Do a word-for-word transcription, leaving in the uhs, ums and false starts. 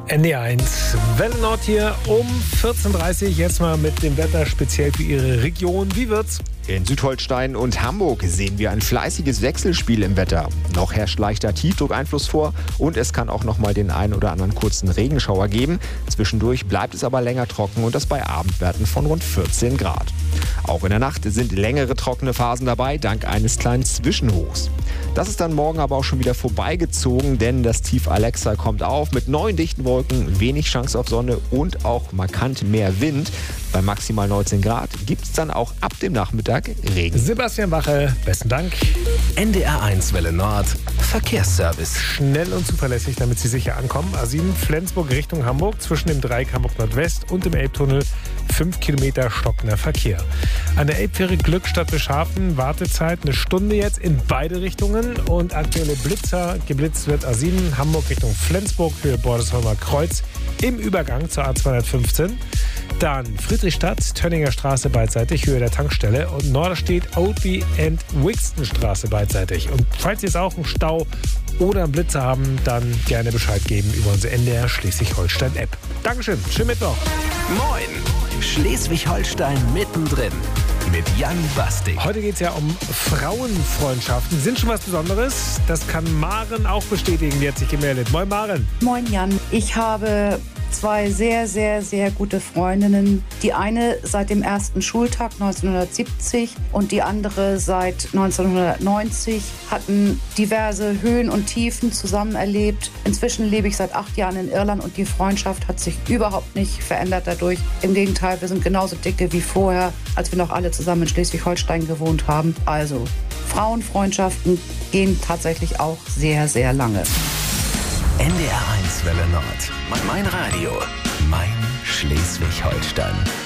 N D R eins, Welle Nord hier um vierzehn Uhr dreißig. Jetzt mal mit dem Wetter speziell für Ihre Region. Wie wird's? In Südholstein und Hamburg sehen wir ein fleißiges Wechselspiel im Wetter. Noch herrscht leichter Tiefdruckeinfluss vor und es kann auch noch mal den einen oder anderen kurzen Regenschauer geben. Zwischendurch bleibt es aber länger trocken und das bei Abendwerten von rund vierzehn Grad. Auch in der Nacht sind längere trockene Phasen dabei, dank eines kleinen Zwischenhochs. Das ist dann morgen aber auch schon wieder vorbeigezogen, denn das Tief Alexa kommt auf mit neuen dichten Wolken, wenig Chance auf Sonne und auch markant mehr Wind. Bei maximal neunzehn Grad gibt es dann auch ab dem Nachmittag Regen. Sebastian Wache, besten Dank. N D R eins Welle Nord, Verkehrsservice. Schnell und zuverlässig, damit Sie sicher ankommen. A sieben Flensburg Richtung Hamburg, zwischen dem Dreieck Hamburg Nordwest und dem Elbtunnel fünf Kilometer stockender Verkehr. An der Elbfähre Glückstadt Beschafen, Wartezeit eine Stunde jetzt in beide Richtungen und aktuelle Blitzer. Geblitzt wird A sieben Hamburg Richtung Flensburg, Höhe Bordesholmer Kreuz im Übergang zur A zweihundertfünfzehn. Dann Friedrichstadt, Tönninger Straße beidseitig, Höhe der Tankstelle und Norderstedt, Oldby and Wixton Straße beidseitig. Und falls Sie jetzt auch einen Stau oder einen Blitzer haben, dann gerne Bescheid geben über unsere N D R Schleswig-Holstein-App. Dankeschön, schönen Mittwoch. Moin, Schleswig-Holstein mittendrin mit Jan Basting. Heute geht es ja um Frauenfreundschaften. Sind schon was Besonderes? Das kann Maren auch bestätigen, die hat sich gemeldet. Moin Maren. Moin Jan, ich habe zwei sehr, sehr, sehr gute Freundinnen. Die eine seit dem ersten Schultag neunzehnhundertsiebzig und die andere seit neunzehnhundertneunzig, hatten diverse Höhen und Tiefen zusammen erlebt. Inzwischen lebe ich seit acht Jahren in Irland und die Freundschaft hat sich überhaupt nicht verändert dadurch. Im Gegenteil, wir sind genauso dicke wie vorher, als wir noch alle zusammen in Schleswig-Holstein gewohnt haben. Also, Frauenfreundschaften gehen tatsächlich auch sehr, sehr lange. N D R eins Welle Nord. Mein Radio. Mein Schleswig-Holstein.